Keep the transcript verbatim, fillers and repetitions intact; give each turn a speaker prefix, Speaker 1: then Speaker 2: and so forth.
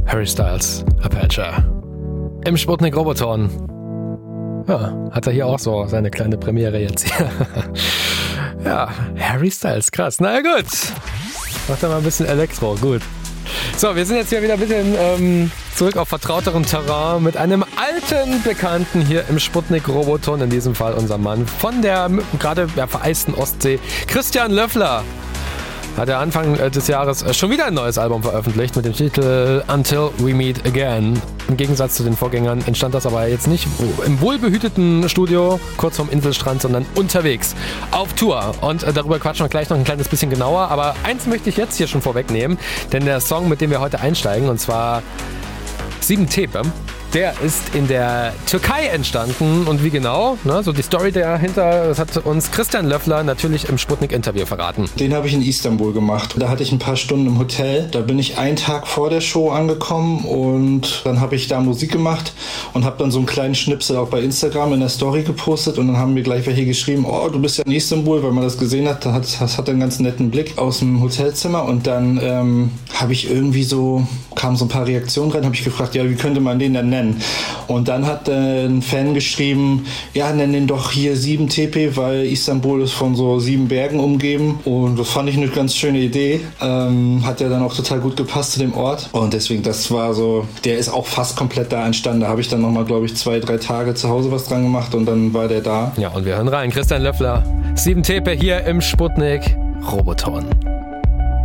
Speaker 1: Harry Styles, Apache. Im Sputnik Roboton. Ja, hat er hier auch so seine kleine Premiere jetzt hier. Ja, Harry Styles, krass. Na ja, gut. Macht er mal ein bisschen Elektro, gut. So, wir sind jetzt hier wieder ein bisschen ähm, zurück auf vertrauterem Terrain mit einem alten Bekannten hier im Sputnik Roboton, in diesem Fall unser Mann von der gerade ja, vereisten Ostsee, Christian Löffler. Hat er Anfang des Jahres schon wieder ein neues Album veröffentlicht mit dem Titel Until We Meet Again. Im Gegensatz zu den Vorgängern entstand das aber jetzt nicht im wohlbehüteten Studio kurz vorm Inselstrand, sondern unterwegs auf Tour. Und darüber quatschen wir gleich noch ein kleines bisschen genauer. Aber eins möchte ich jetzt hier schon vorwegnehmen, denn der Song, mit dem wir heute einsteigen, und zwar Sieben Tepe, der ist in der Türkei entstanden. Und wie genau? Ne, so die Story dahinter, das hat uns Christian Löffler natürlich im Sputnik-Interview verraten.
Speaker 2: Den habe ich in Istanbul gemacht. Da hatte ich ein paar Stunden im Hotel. Da bin ich einen Tag vor der Show angekommen und dann habe ich da Musik gemacht und habe dann so einen kleinen Schnipsel auch bei Instagram in der Story gepostet und dann haben mir gleich welche geschrieben, oh, du bist ja in Istanbul, weil man das gesehen hat. Das hat, hat einen ganz netten Blick aus dem Hotelzimmer und dann ähm, habe ich irgendwie so, kamen so ein paar Reaktionen rein, habe ich gefragt, ja, wie könnte man den denn nennen? Und dann hat äh, ein Fan geschrieben, ja, nenn den doch hier Sieben Tepe, weil Istanbul ist von so sieben Bergen umgeben. Und das fand ich eine ganz schöne Idee. Ähm, hat ja dann auch total gut gepasst zu dem Ort. Und deswegen, das war so, der ist auch fast komplett da entstanden. Da habe ich dann nochmal, glaube ich, zwei, drei Tage zu Hause was dran gemacht und dann war der da.
Speaker 1: Ja, und wir hören rein. Christian Löffler, Sieben Tepe hier im Sputnik Roboton.